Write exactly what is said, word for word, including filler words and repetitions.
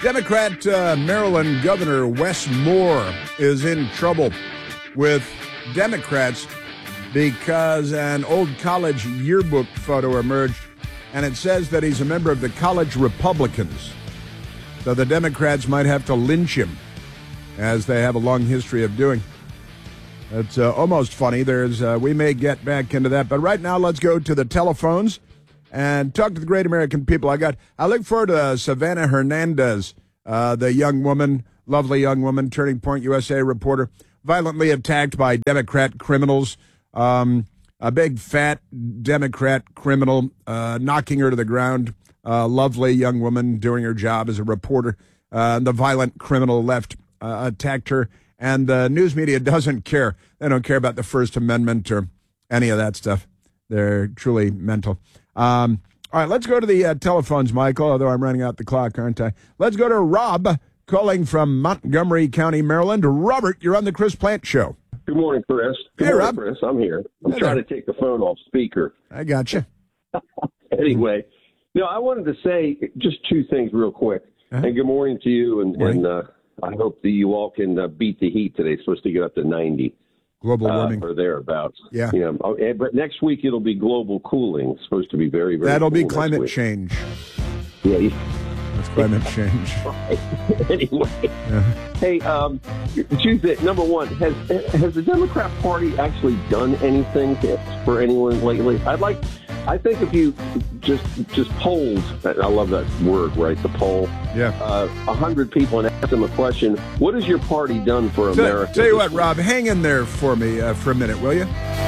Democrat uh, Maryland Governor Wes Moore is in trouble with Democrats because an old college yearbook photo emerged, and it says that he's a member of the college Republicans. So the Democrats might have to lynch him, as they have a long history of doing. It's uh, almost funny. There's uh, we may get back into that, but right now let's go to the telephones and talk to the great American people. I got. I look forward to uh, Savannah Hernandez, uh, the young woman, lovely young woman, Turning Point U S A reporter, violently attacked by Democrat criminals. Um, a big fat Democrat criminal uh, knocking her to the ground. Uh, lovely young woman doing her job as a reporter. Uh, the violent criminal left, uh, attacked her, and the news media doesn't care. They don't care about the First Amendment or any of that stuff. They're truly mental. Um, all right, let's go to the uh, telephones, Michael, although I'm running out the clock, aren't I? Let's go to Rob, calling from Montgomery County, Maryland. Robert, you're on the Chris Plant Show. Good morning, Chris. Good hey, morning, Rob. Chris. I'm here. I'm hey trying there. to take the phone off speaker. I got you. Anyway, you know, I wanted to say just two things real quick. Uh-huh. And good morning to you, and, and uh, I hope that you all can uh, beat the heat today. It's supposed to get up to ninety. Global warming. Uh, or thereabouts. Yeah. You know, but next week it'll be global cooling. It's supposed to be very, very That'll cool be climate week. change. Yeah. You- That's climate change. Anyway, Yeah. hey, um, Tuesday, number one, has has the Democrat Party actually done anything to, for anyone lately? I'd like, I think if you just just polled, I love that word, right? The poll. Yeah. Uh, a hundred people and ask them a question. What has your party done for Tell, America? tell you this what, week? Rob, hang in there for me uh, for a minute, will you?